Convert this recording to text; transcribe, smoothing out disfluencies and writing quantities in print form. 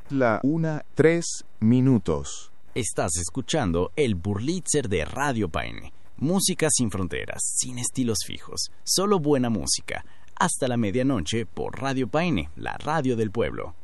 La 1:03. Estás escuchando el Burlitzer de Radio Paine. Música sin fronteras, sin estilos fijos, solo buena música. Hasta la medianoche por Radio Paine, la radio del pueblo.